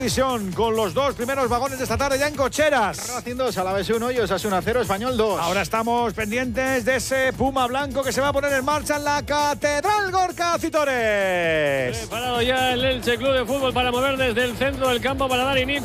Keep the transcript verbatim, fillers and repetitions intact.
División, con los dos primeros vagones de esta tarde ya en cocheras. Racing dos, Alavés uno y Osasuna cero, Español dos. Ahora estamos pendientes de ese Puma blanco que se va a poner en marcha en la Catedral Gorka Citores. Preparado ya el Elche Club de Fútbol para mover desde el centro del campo para dar inicio